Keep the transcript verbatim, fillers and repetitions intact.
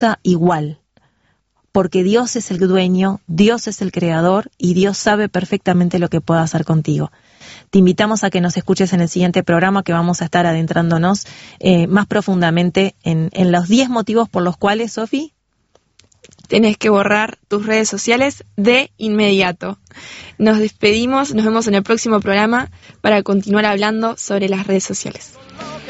afecta igual, porque Dios es el dueño, Dios es el creador y Dios sabe perfectamente lo que puede hacer contigo. Te invitamos a que nos escuches en el siguiente programa, que vamos a estar adentrándonos eh, más profundamente en, en los diez motivos por los cuales, Sofi, tenés que borrar tus redes sociales de inmediato. Nos despedimos, nos vemos en el próximo programa para continuar hablando sobre las redes sociales.